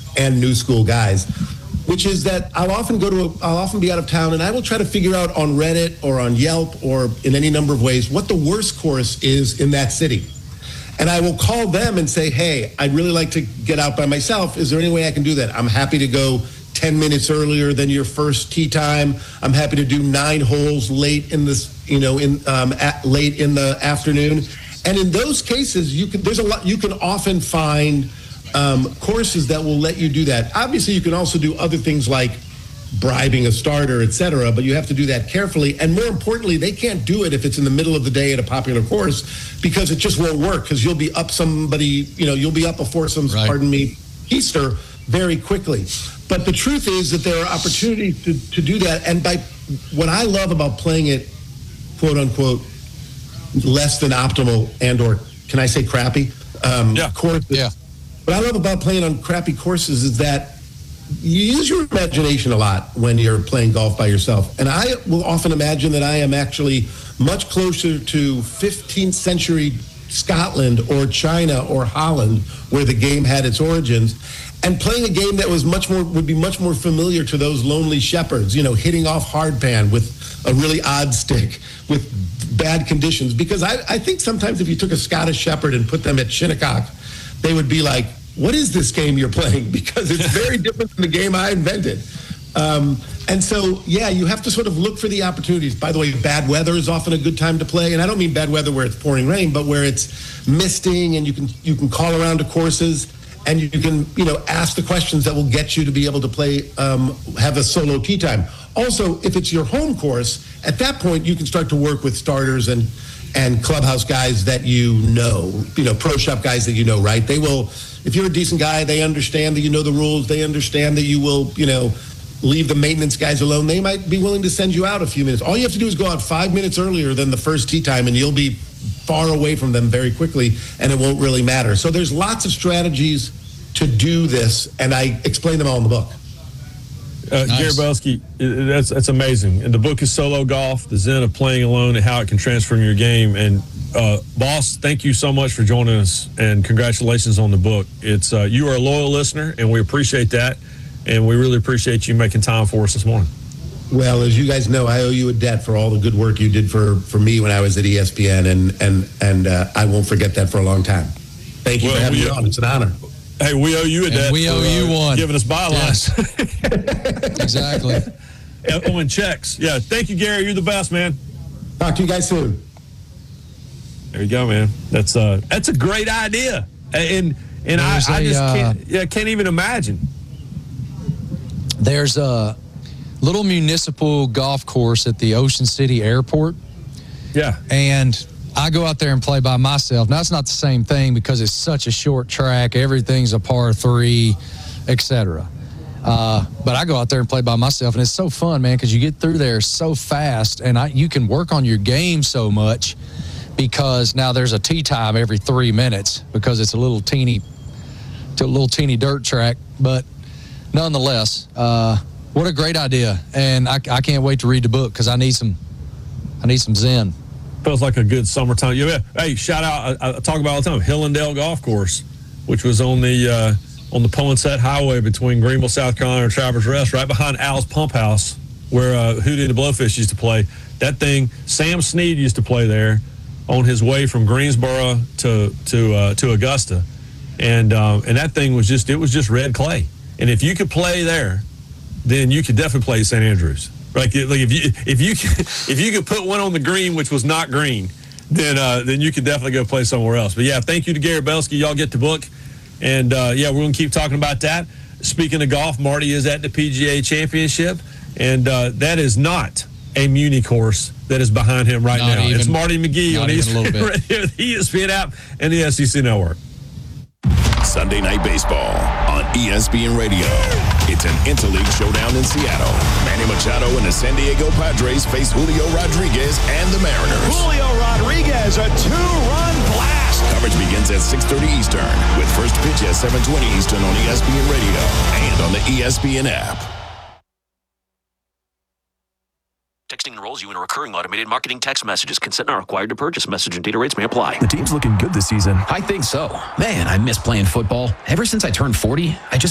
and new school guys, which is that I'll often be out of town, and I will try to figure out on Reddit or on Yelp or in any number of ways what the worst course is in that city. And I will call them and say, hey, I'd really like to get out by myself. Is there any way I can do that? I'm happy to go 10 minutes earlier than your first tee time. I'm happy to do 9 holes late in this, late in the afternoon. And in those cases, you can often find courses that will let you do that. Obviously, you can also do other things like bribing a starter, et cetera, but you have to do that carefully. And more importantly, they can't do it if it's in the middle of the day at a popular course, because it just won't work, because you'll be up you'll be up before some, right. Pardon me, Easter very quickly. But the truth is that there are opportunities to do that. And by what I love about playing it, quote unquote, less than optimal and or can I say crappy? Courses. Yeah. What I love about playing on crappy courses is that you use your imagination a lot when you're playing golf by yourself. And I will often imagine that I am actually much closer to 15th century Scotland or China or Holland, where the game had its origins, and playing a game that would be much more familiar to those lonely shepherds, hitting off hard pan with a really odd stick with bad conditions. Because I think sometimes if you took a Scottish shepherd and put them at Shinnecock, they would be like, what is this game you're playing? Because it's very different than the game I invented. And so, you have to sort of look for the opportunities. By the way, bad weather is often a good time to play. And I don't mean bad weather where it's pouring rain, but where it's misting and you can call around to courses and you can, ask the questions that will get you to be able to play, have a solo tee time. Also, if it's your home course, at that point, you can start to work with starters and clubhouse guys that pro shop guys that right? They will, if you're a decent guy, they understand that you know the rules. They understand that you will, leave the maintenance guys alone. They might be willing to send you out a few minutes. All you have to do is go out 5 minutes earlier than the first tee time, and you'll be far away from them very quickly, and it won't really matter. So there's lots of strategies to do this, and I explain them all in the book. Nice. Gary Belsky, that's amazing. And the book is Solo Golf, the Zen of Playing Alone and How It Can Transform Your Game. And boss, thank you so much for joining us, and congratulations on the book. It's you are a loyal listener, and we appreciate that, and we really appreciate you making time for us this morning. Well, as you guys know, I owe you a debt for all the good work you did for me when I was at ESPN, and I won't forget that for a long time. Thank you for having me on. It's an honor. Hey, we owe you a debt. We owe you one. Giving us bylines. Yes. Exactly. And checks. Yeah, thank you, Gary. You're the best, man. Talk to you guys soon. There you go, man. That's a great idea, and I just can't even imagine. There's a little municipal golf course at the Ocean City Airport. Yeah. And I go out there and play by myself. Now, it's not the same thing because it's such a short track. Everything's a par 3, etc. But I go out there and play by myself, and it's so fun, man, because you get through there so fast, and you can work on your game so much because now there's a tee time every 3 minutes because it's a little teeny dirt track. But nonetheless, what a great idea, and I can't wait to read the book because I need some zen. Feels like a good summertime. Yeah. Hey, shout out! I talk about all the time. Hillendale Golf Course, which was on the Poinsett Highway between Greenville, South Carolina, and Travelers Rest, right behind Al's Pump House, where Hootie and the Blowfish used to play. That thing, Sam Snead used to play there on his way from Greensboro to Augusta, and that thing was just red clay. And if you could play there, then you could definitely play St. Andrews. Like if you could put one on the green, which was not green, then you could definitely go play somewhere else. But yeah, thank you to Gary Belsky. Y'all get the book, and we're gonna keep talking about that. Speaking of golf, Marty is at the PGA Championship, and that is not a Muni course that is behind him right now. It's Marty McGee on the ESPN app and the SEC Network. Sunday Night Baseball on ESPN Radio. It's an interleague showdown in Seattle. Manny Machado and the San Diego Padres face Julio Rodriguez and the Mariners. Julio Rodriguez, a 2-run blast. Coverage begins at 6:30 Eastern with first pitch at 7:20 Eastern on ESPN Radio and on the ESPN app. Texting enrolls you in a recurring automated marketing text messages. Consent not required to purchase. Message and data rates may apply. The team's looking good this season. I think so. Man, I miss playing football. Ever since I turned 40, I just